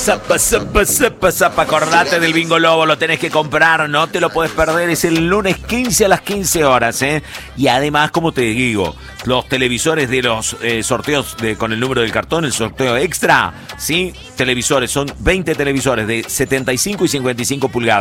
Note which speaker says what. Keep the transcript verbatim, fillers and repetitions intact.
Speaker 1: Zapa, zapa, zapa, zapa. Acordate del Bingo Lobo, lo tenés que comprar, no te lo puedes perder. Es el lunes quince a las quince horas, ¿eh? Y además, como te digo, los televisores de los eh, sorteos de, con el número del cartón, el sorteo extra, ¿sí? Televisores, son veinte televisores de setenta y cinco y cincuenta y cinco pulgadas.